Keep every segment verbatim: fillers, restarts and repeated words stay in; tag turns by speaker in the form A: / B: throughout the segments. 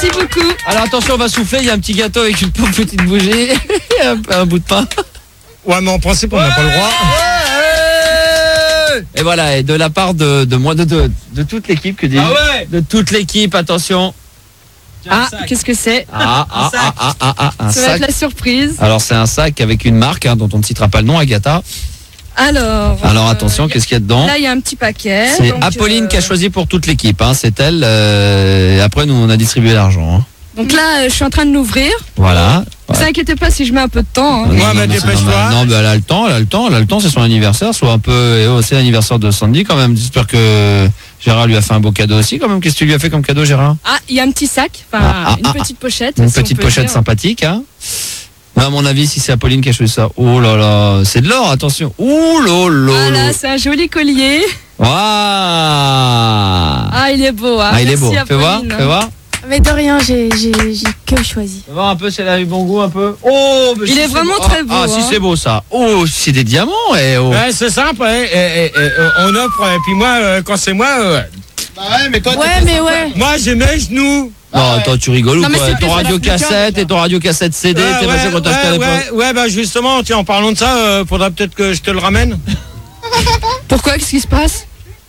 A: Merci beaucoup.
B: Alors attention, on va souffler, il y a un petit gâteau avec une pauvre petite bougie et un, un bout de pain.
C: Ouais, mais en principe, on n'a pas le droit.
B: Et voilà, et de la part de, de moi, de, de, de toute l'équipe, que dis
C: Ah ouais.
B: de toute l'équipe, attention.
A: Ah, qu'est-ce que c'est?
B: Ah, ah, ah, ah, ah, ah, un
A: Ça va
B: sac.
A: être la surprise.
B: Alors c'est un sac avec une marque hein, dont on ne citera pas le nom, Agatha.
A: Alors.
B: Alors
A: euh,
B: attention, qu'est-ce qu'il y a dedans?
A: Là, il y a un petit paquet.
B: C'est
A: donc,
B: Apolline
A: euh,
B: qui a choisi pour toute l'équipe, hein, c'est elle. euh, et après, nous, on a distribué l'argent. Hein.
A: Donc là, euh, je suis en train de l'ouvrir.
B: Voilà.
A: Ne vous inquiétez pas si je mets un peu de temps. hein.
B: Non,
C: Ouais,
B: non,
C: mais
B: non, c'est
C: dépêche-toi.
B: normal. Non, mais elle a le temps, elle a le temps, elle a le temps, c'est son anniversaire, soit un peu, et oh, c'est l'anniversaire de Sandy quand même. J'espère que Gérard lui a fait un beau cadeau aussi quand même. Qu'est-ce que tu lui as fait comme cadeau, Gérard?
A: Ah, il y a un petit sac, enfin
B: Ah, ah,
A: une
B: ah,
A: petite pochette.
B: Une
A: si on
B: petite
A: peut
B: pochette
A: dire.
B: sympathique, hein. À mon avis, si c'est Apolline qui a choisi ça, oh là là, c'est de l'or, attention. Ouh là là.
A: Voilà, c'est un joli collier.
B: Waouh.
A: Ah, il est beau. Hein.
B: Ah, il est
A: Merci,
B: beau. Fais voir,
A: Apolline.
B: fais voir.
D: Mais de rien, j'ai j'ai j'ai que choisi.
B: Fais voir un peu si elle a eu bon goût un peu. Oh, mais
A: Il
B: si
A: est
B: c'est
A: vraiment
B: beau.
A: très
B: Ah,
A: beau,
B: Ah,
A: hein.
B: si c'est beau ça. Oh, c'est des diamants, eh oh.
C: Ouais, c'est simple, hein, et, et, et, euh, on offre, et puis moi, euh, quand c'est moi, euh,
E: Bah ouais, mais toi,
D: Ouais, mais ouais.
C: moi j'ai mes genoux.
B: Non, attends, tu rigoles ou
A: Non, mais
B: quoi?
A: c'est plus
B: Ton radio
A: facile.
B: cassette et ton radio cassette C D,
C: Ouais,
B: t'es
C: ouais,
B: machin quand t'as acheté à
C: ouais,
B: l'époque.
C: ouais, ouais, bah justement, tiens, en parlant de ça, euh, faudra peut-être que je te le ramène.
A: Pourquoi? Qu'est-ce qui se passe?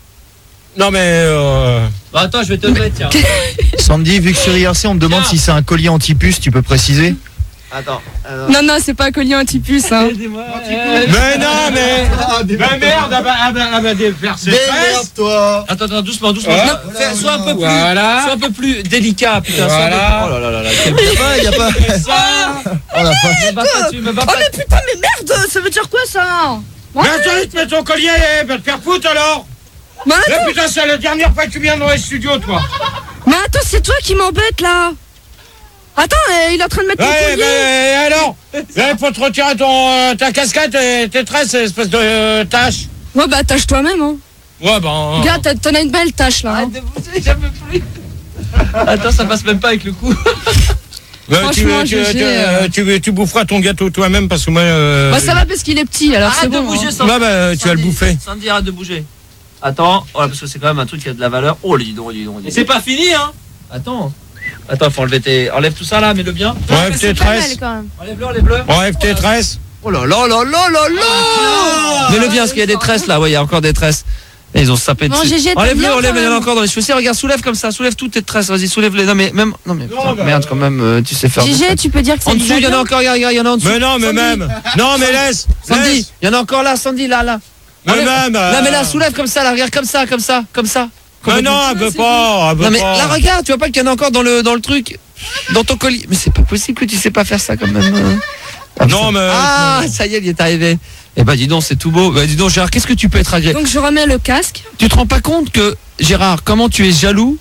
C: Non, mais. Euh...
B: Bah attends, je vais te le mettre, tiens.
E: Sandy, vu que sur I R C, on te demande
B: Tiens.
E: si c'est un collier anti-puce, tu peux préciser?
B: Attends.
A: Non, non, c'est pas un collier anti-puce. Hein.
C: Mais non, mais. Bah merde, ah bah, ah bah, ah bah, des percées.
E: toi.
B: Attends, attends, doucement, doucement.
C: Ouais.
B: Non, fais- sois un peu plus,
C: Voilà.
B: sois un peu plus délicat, putain. sois un peu-
C: Voilà.
B: Oh là là là là. quel-
E: Y a pas, y a pas.
C: Ça.
E: Oh la vache.
B: Me bats pas dessus, me bats
A: Oh,
B: pas
A: mais putain, mais merde! Ça veut dire quoi ça?
C: Mais attends, tu mets ton collier, eh, va te faire foutre alors.
A: Mais
C: Mais
A: attends,
C: putain, c'est la dernière fois que tu viens dans les studios, toi.
A: mais attends, c'est toi qui m'embête là! Attends, euh, il est en train de mettre mon
C: Ouais,
A: collier!
C: mais alors il faut te retirer ton, euh, ta casquette et tes tresses, espèce de euh, tâche.
A: Ouais, bah tâche toi-même. Hein.
C: Ouais, ben.
A: Regarde, t'as- t'en as une belle tâche là. Hein.
B: de bouger, j'en peux plus. Attends, ça passe même pas avec le coup.
C: Ouais, tu,
A: Franchement,
C: tu,
A: G G,
C: tu,
A: euh.
C: tu, tu boufferas ton gâteau toi-même parce que moi. Euh,
A: Bah ça va parce qu'il est petit, alors c'est
B: Arrête de
A: bon.
B: bouger,
A: hein.
B: Sandy.
C: Ouais, bah, tu vas le
B: Sandy,
C: bouffer.
B: Sandy, arrête de bouger. Attends, voilà, parce que c'est quand même un truc qui a de la valeur. Oh, dis donc, dis donc. dis donc. Et c'est pas fini, hein. Attends. Attends, faut enlever tes. Enlève tout ça là, mets-le bien.
C: Enlève tes
D: Pas mal
C: tresses.
D: quand même.
B: Enlève-le, enlève-le.
C: Enlève tes tresses.
B: Oh là là là là là là. Mets-le bien, parce qu'il y a des tresses là. Ouais, il y a encore des tresses. Et ils ont sapé
D: Bon,
B: dessus.
D: G G, t'as
B: Enlève-le,
D: bien,
B: enlève,
D: quand
B: il y en a
D: même.
B: encore dans les chaussures. Regarde, soulève comme ça, soulève toutes tes tresses. Vas-y, soulève-les. Non, mais même. Non, mais putain,
C: bah,
B: merde, quand même, euh, tu sais faire.
D: G G, tu peux dire que c'est
B: En dessous, il y en a encore, regarde, regarde, il y en a en dessous.
C: Mais non, mais
B: Sandy.
C: même. Non, mais laisse.
B: Sandy,
C: Laisse.
B: il y en a encore là, Sandy, là, là.
C: Mais
B: Enlève.
C: même. euh,
B: Là, mais là, soulève comme ça, là, regarde, comme ça, comme ça, comme ça. Comme
C: Mais
B: on
C: non,
B: dit.
C: elle veut pas. Elle veut
B: Non, mais
C: pas.
B: là, regarde, tu vois pas qu'il y en a encore dans le, dans le truc, dans ton colis. Mais c'est pas possible que tu sais pas faire ça quand même. euh. Ah,
C: Non,
B: ça-
C: mais-
B: Ah, ça y est, il y est arrivé. Eh ben, dis donc, c'est tout beau. Bah, dis donc, Gérard, qu'est-ce que tu peux être agréable?
A: Donc je remets le casque.
B: Tu te rends pas compte que, Gérard, comment tu es jaloux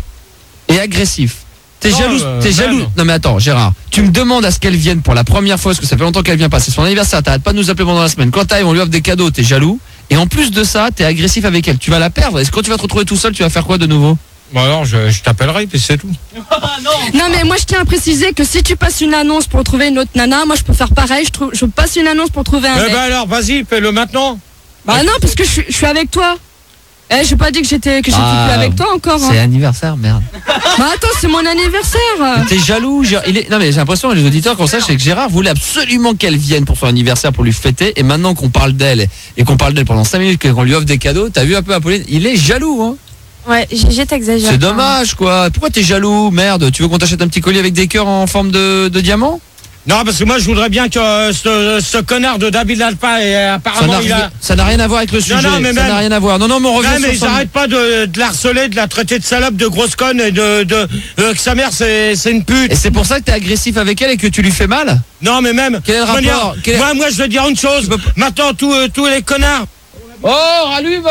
B: et agressif? T'es
C: Non,
B: jaloux,
C: euh,
B: t'es
C: même.
B: jaloux. Non mais attends, Gérard, tu me demandes à ce qu'elle vienne pour la première fois, parce que ça fait longtemps qu'elle vient pas, c'est son anniversaire, t'arrêtes pas de nous appeler pendant la semaine. Quand t'arrives, on lui offre des cadeaux, t'es jaloux. Et en plus de ça, t'es agressif avec elle. Tu vas la perdre. Est-ce que quand tu vas te retrouver tout seul, tu vas faire quoi de nouveau?
C: Bon, alors, je, je t'appellerai, puis c'est tout.
A: Non mais moi je tiens à préciser que si tu passes une annonce pour trouver une autre nana, moi je peux faire pareil, je, trouve, je passe une annonce pour trouver un
C: Eh
A: mec.
C: ben alors, vas-y, fais-le maintenant.
A: Bah non parce que je, suis- je suis avec toi. Eh j'ai pas dit que j'étais que j'étais
B: Ah,
A: plus avec toi encore.
B: C'est
A: Hein.
B: anniversaire, merde.
A: Bah attends c'est mon anniversaire.
B: T'es jaloux, Gérard. Il est... Non mais j'ai l'impression, les auditeurs qu'on sache, c'est que Gérard voulait absolument qu'elle vienne pour son anniversaire, pour lui fêter. Et maintenant qu'on parle d'elle, et qu'on parle d'elle pendant cinq minutes, qu'on lui offre des cadeaux, t'as vu un peu Apolline, il est jaloux, hein.
D: Ouais, G G, t'exagères.
B: C'est dommage, quoi. Pourquoi t'es jaloux, merde? Tu veux qu'on t'achète un petit collier avec des cœurs en forme de, de diamant?
C: Non, parce que moi, je voudrais bien que euh, ce, ce connard de David Alpha, et euh,
B: Ça
C: apparemment,
B: n'a
C: il a...
B: rien- ça n'a rien à voir avec le sujet.
C: non, mais
B: ça
C: même-
B: n'a rien à voir. Non, non, mais on revient
C: Non, mais
B: sur
C: ils
B: son-
C: arrêtent pas de, de la harceler, de la traiter de salope, de grosse conne, et de, de euh, que sa mère, c'est c'est une pute.
B: Et c'est pour ça que t'es agressif avec elle et que tu lui fais mal?
C: Non, mais même...
B: Quel est le
C: je veux dire,
B: rapport Quel est-
C: moi, moi, je veux dire une chose. Maintenant, tous euh, tous les connards...
B: Oh, rallume!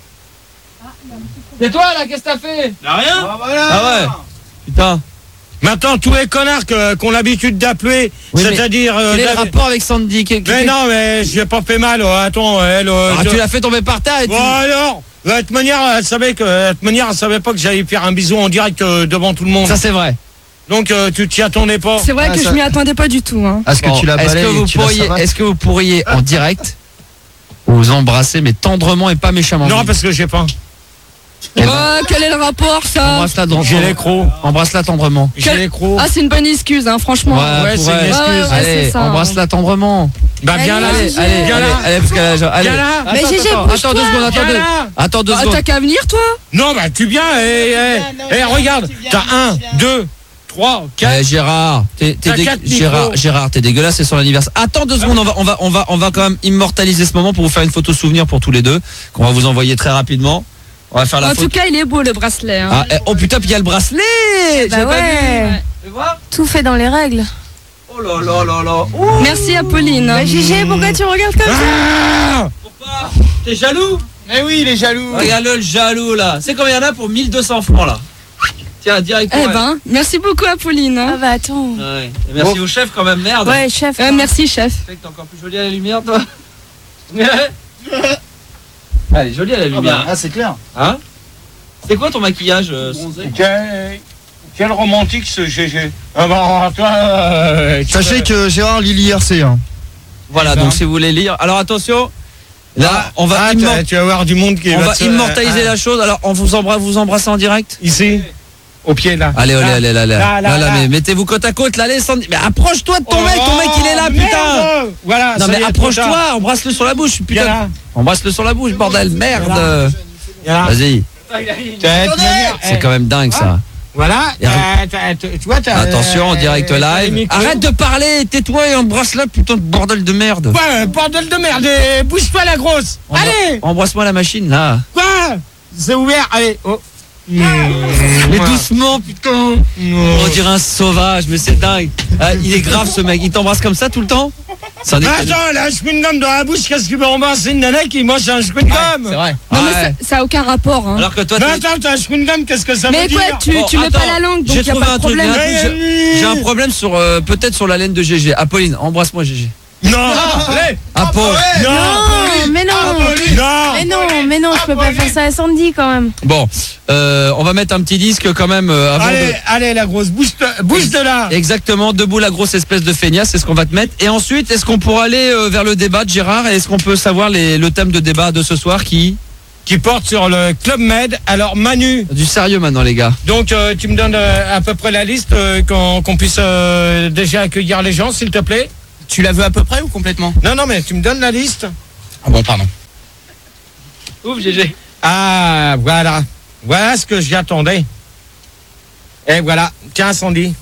B: C'est toi là, qu'est-ce que t'as fait?
C: Rien.
B: Ah ouais. Putain.
C: Maintenant, tous les connards que- qu'on a l'habitude d'appeler,
B: Oui, mais
C: c'est-à-dire... euh,
B: Quel est le
C: David-
B: rapport avec Sandy? Quel-
C: Mais
B: quel-
C: non, mais je l'ai pas fait mal. oh, attends, elle... euh,
B: Ah,
C: je-
B: tu l'as fait tomber par terre et tu...
C: Bon alors, de toute manière, elle savait que, de toute manière, elle savait pas que j'allais faire un bisou en direct euh, devant tout le monde.
B: Ça c'est vrai.
C: Donc euh, tu t'y attendais pas.
A: C'est vrai
E: Ah,
A: que
E: ça-
A: je m'y attendais pas du tout. Hein.
E: Est-ce que
B: Bon,
E: tu l'as
B: est-ce
E: balayé
B: que vous
E: et tu l'as
B: pourriez,
E: savate?
B: est-ce que vous pourriez en direct vous embrasser mais tendrement et pas méchamment?
C: Non, parce que j'ai pas.
B: Eh ben,
A: Oh, quel est le rapport ça?
B: embrasse-la dans-
C: J'ai les crocs.
B: Embrasse-la tendrement.
C: J'ai les crocs.
A: Ah, c'est une bonne excuse, hein, franchement.
C: ouais,
B: pour
C: c'est une
B: elle.
C: excuse.
A: Ouais, ouais, ouais,
B: Allez,
A: c'est ça.
B: embrasse-la tendrement.
C: Bah viens là.
B: Allez,
D: Gégé.
B: allez,
C: Viens
B: allez,
C: là.
B: allez, parce qu'elle a- allez.
C: Viens là.
B: Attends,
D: Mais Gégé,
B: attends,
D: bouge-toi.
B: attends deux secondes, attends
C: Viens
B: deux.
C: là.
B: Attends deux
A: Ah,
B: secondes.
A: t'as qu'à venir, toi?
C: Non, bah tu viens. Et, et, et regarde, t'as un, deux, trois,
B: Eh,
C: quatre.
B: Gérard, t'es, t'es
C: T'as
B: dé-
C: quatre micros.
B: Gérard, Gérard, t'es dégueulasse, c'est son anniversaire. Attends deux secondes, on va, on va, on va, on va quand même immortaliser ce moment pour vous faire une photo souvenir pour tous les deux, qu'on va vous envoyer très rapidement. On va faire la
A: En
B: photo.
A: tout cas, il est beau le bracelet. Hein.
B: Ah, eh, oh putain, puis il y a le bracelet.
D: Bah
B: J'ai pas vu.
D: ouais.
B: Tu vois?
D: Tout fait dans les règles.
B: Oh là là là là. Oh,
A: Merci Apolline.
D: Bah Gégé, pourquoi tu regardes comme ça?
C: Ah
B: pourquoi? T'es jaloux?
E: Mais oui, il est jaloux.
B: Regarde-le, le jaloux là. C'est combien il y en a pour mille deux cents francs là? Tiens, direct.
A: Eh ben, merci beaucoup Apolline.
D: Ah
A: Hein.
D: bah attends.
B: Ouais. Et merci au chef quand même, merde.
D: Ouais, chef.
A: Euh, merci chef.
B: Tu sais que t'es encore plus jolie à la lumière, toi. Elle est jolie à la
E: Ah,
B: lumière.
E: bah, ah, c'est clair.
B: Hein? C'est quoi ton maquillage euh,
C: Quel, quel romantique ce G G. Ah bah toi. euh, tu
E: Sachez
C: peux-
E: que Gérard lit l'I R C. Hein.
B: Voilà, donc si vous voulez lire. Alors attention, là,
C: Ah,
B: on va,
C: ah,
B: immor-
C: tu- tu vas voir du monde qui
B: on
C: va
B: va
C: te-
B: immortaliser
C: ah,
B: la chose. Alors, on vous embrasse, vous embrasse en direct.
C: Ici, au pied là.
B: Allez, allez,
C: Là.
B: allez, allez, là,
C: Là, là,
B: là, là,
C: là.
B: mais mettez-vous côte à côte, là, allez, Sandy. Mais approche-toi de ton
C: Oh,
B: mec, ton mec il est là, putain.
C: merde. Voilà.
B: Non
C: ça
B: mais
C: y est, trop tard.
B: approche-toi, embrasse-le sur la bouche,
C: Viens
B: putain.
C: là.
B: Embrasse-le sur la bouche, bordel, merde.
C: Voilà. Viens là.
B: Vas-y,
C: T'as- tu vas dire,
B: c'est
C: eh,
B: quand même dingue ça.
C: Voilà.
B: Et
C: t'as- t'as- t'as- Tu vois, t'as-
B: Attention, en direct
C: t'as les
B: live.
C: micros.
B: Arrête de parler, tais-toi et embrasse-la, putain de bordel de merde.
C: Ouais, bordel de merde. eh, Bouge-toi la grosse.
B: Embra-
C: Allez.
B: Embrasse-moi la machine là.
C: Quoi? C'est ouvert. Allez. Oh.
B: Mais doucement, putain. On dirait un sauvage, mais c'est dingue. Ah, il est grave ce mec, il t'embrasse comme ça tout le temps? Ça
C: Mais attends, elle a un chewing-gum dans la bouche, qu'est-ce que tu veux embrasser une nana qui mange un
B: C'est
C: chewing-gum?
B: vrai.
A: Non mais
B: Ouais.
A: ça, ça a aucun rapport. Hein.
B: Alors que toi,
C: Mais
B: t'es-
C: attends, t'as un chewing-gum, qu'est-ce que ça
A: Mais
C: veut
A: quoi,
C: dire?
A: tu,
B: Bon,
A: tu mets
B: attends,
A: pas la langue, donc
B: j'ai
A: y a
B: trouvé
A: pas
B: un
A: de
B: truc,
A: problème.
B: il y a un truc, j'ai- J'ai un problème sur euh, peut-être sur la laine de G G. Apolline, embrasse-moi G G.
C: Non! Allez!
B: Apo.
C: Non!
D: Non, mais non.
C: Non!
D: Mais non, mais non, je peux pas faire ça à Sandy quand même.
B: Bon, euh, on va mettre un petit disque quand même euh, avant
C: Allez,
B: de...
C: allez, la grosse, bouge de, bouge de là!
B: Exactement, debout la grosse espèce de feignasse, c'est ce qu'on va te mettre. Et ensuite, est-ce qu'on pourra aller euh, vers le débat de Gérard? Et est-ce qu'on peut savoir les, le thème de débat de ce soir qui...
C: Qui porte sur le Club Med. Alors, Manu,
B: Du sérieux maintenant les gars.
C: donc euh, tu me donnes euh, à peu près la liste euh, qu'on qu'on puisse euh, déjà accueillir les gens, s'il te plaît?
F: Tu la veux à peu près ou complètement?
C: Non, non, mais tu me donnes la liste?
F: Ah bon, pardon.
B: Ouf G G.
C: Ah, voilà. Voilà ce que j'y attendais. Et voilà. Tiens, Sandy.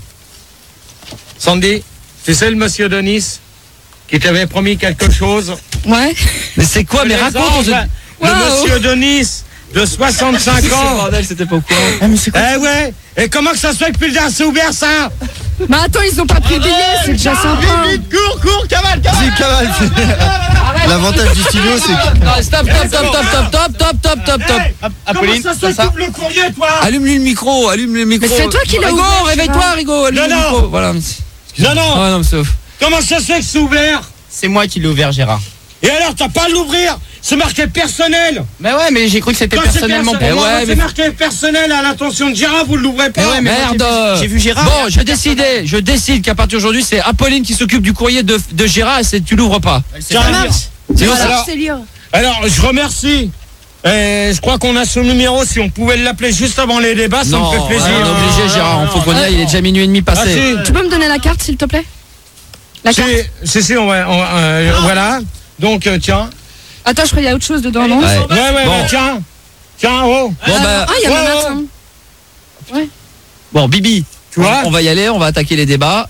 C: Sandy, tu sais le monsieur de Nice qui t'avait promis quelque chose?
A: Ouais.
B: Mais c'est quoi? Mais
C: Les
B: raconte
C: anges,
B: on se-
C: Le
A: Waouh.
C: monsieur de Nice de soixante-cinq
B: Ce
C: ans.
B: bordel, c'était pas au courant.
D: Ah, mais c'est quoi?
C: Eh ouais. Et comment que ça se fait que plus tard c'est ouvert ça?
A: Mais attends, ils ont pas pris le billet, c'est déjà sympa.
C: cours, cours, cavale,
E: Vas-y, cavale. L'avantage du stylo, c'est que.
B: Non, stop, stop, stop, stop, stop, stop, stop, stop, stop, stop.
F: Apolline,
C: Comment ça se
F: comme
C: fait
F: ça.
C: que tu ouvres le courrier, toi?
B: Allume-lui le micro, allume le micro.
A: Mais c'est toi qui l'as
B: Rigo,
A: ouvert,
B: réveille-toi,
A: Gérard.
B: Rigo, allume
C: Non,
B: le
C: non.
B: micro. Voilà.
C: Non, non.
B: Ah non, mais sauf.
C: Comment ça se fait que c'est ouvert?
F: C'est moi qui l'ai ouvert, Gérard.
C: Et alors, t'as pas à l'ouvrir? C'est marqué personnel.
F: Mais ouais, mais j'ai cru que c'était
C: Quand c'est
F: personnellement pour
C: personnel,
B: Eh
F: moi.
B: ouais,
C: c'est
B: mais-
C: marqué personnel à l'attention de Gérard, vous l'ouvrez pas.
F: Mais ouais, mais moi,
B: Merde.
F: j'ai vu- j'ai vu Gérard.
B: Bon, je décidais, je décide qu'à partir d'aujourd'hui, c'est Apolline qui s'occupe du courrier de, de Gérard et c'est tu l'ouvres pas.
C: Tiens,
D: Ça marche.
C: Sinon,
D: Voilà,
C: alors,
D: je sais lire.
C: alors, je remercie. Et je crois qu'on a son numéro. Si on pouvait l'appeler juste avant les débats, ça
B: Non,
C: me fait plaisir.
B: ouais, on est obligé Gérard, il faut qu'on y aille, il est déjà minuit et demi
C: Ah,
B: passé.
C: si.
A: Tu peux me donner la carte, s'il te plaît? La carte.
C: Si, si, si, on va, on va, euh, voilà. Donc, euh, tiens.
A: Attends, je crois qu'il y a autre chose dedans, non?
B: Ouais.
C: Ouais, ouais,
B: Bon.
C: ouais, tiens. Tiens, oh.
B: Bon bah,
A: Ah, il y a
C: Ouais,
A: ma
C: ouais.
A: note, hein.
B: bon Bibi,
C: Tu vois?
B: on va y aller, on va attaquer les débats.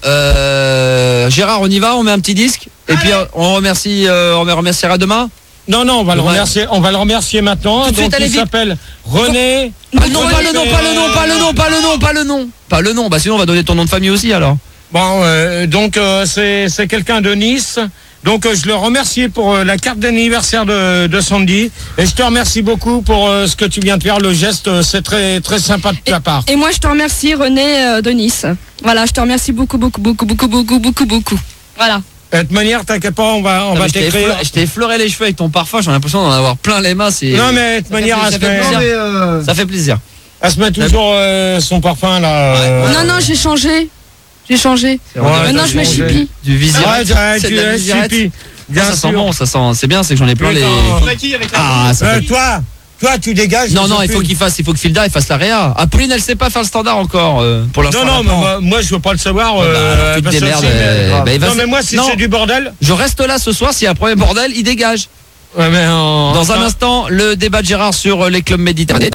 B: Euh, Gérard, on y va, on met un petit disque et puis euh, on remercie, euh, on remerciera demain.
C: Non, non, on va le
B: Ouais.
C: remercier, on va le remercier maintenant.
B: Tout de
C: Donc,
B: suite, allez
C: il
B: vite.
C: s'appelle René.
B: Pas le nom, pas le nom, pas le nom, pas le nom, pas le nom, pas le nom, pas le nom. Bah sinon on va donner ton nom de famille aussi alors.
C: Bon, euh, donc euh, c'est c'est quelqu'un de Nice. Donc euh, je le remercie pour euh, la carte d'anniversaire de, de Sandy. Et je te remercie beaucoup pour euh, ce que tu viens de faire, le geste. euh, C'est très très sympa de ta part.
A: Et moi, je te remercie, René euh, de Nice. Voilà, je te remercie beaucoup, beaucoup, beaucoup, beaucoup, beaucoup, beaucoup, beaucoup. Voilà.
C: De toute manière, t'inquiète pas, on va on
B: Non,
C: va
B: mais je t'ai
C: t'écrire.
B: effleuré- je t'ai effleuré les cheveux avec ton parfum, j'ai l'impression d'en avoir plein les mains. C'est
C: Non mais de toute
B: Ça fait
C: manière, elle se,
B: plaisir, ça fait
C: met,
B: plaisir.
E: Non, mais, euh,
B: ça fait plaisir.
C: elle se met toujours euh, son parfum là. euh,
A: Non, non, j'ai changé. J'ai changé.
B: C'est
C: Ouais,
A: Maintenant,
C: t'as
A: je mets
C: changé.
A: chipie.
B: Du visière.
C: Ouais, ouais,
B: C'est
C: tu
B: de la
C: es
B: visirette.
C: chippie.
B: Bien,
C: Bien
B: ça sent
C: sûr.
B: bon, ça sent. C'est bien, c'est que j'en ai plein les.
C: Putain.
B: Ah, ça
C: Euh,
B: fait.
C: toi, Toi, tu dégages.
B: Non,
C: je
B: non,
C: sais
B: il faut
C: plus.
B: qu'il fasse, il faut que Filda il fasse la réa. Apolline, elle sait pas faire le standard encore euh, pour l'instant.
C: Non, non,
B: elle
C: mais
B: apprend.
C: moi, moi, je veux pas le savoir.
B: Ouais, bah,
C: euh,
B: alors, tu te
C: parce que
B: démerdes,
C: si-
B: euh, bah, il va
C: non,
B: se-
C: mais moi, si
B: Non.
C: c'est du bordel.
B: Je reste là ce soir. S'il y a un premier bordel, il dégage.
C: Ouais, mais en-
B: Dans un
C: enfin,
B: instant, le débat de Gérard sur euh, les clubs méditerranéens.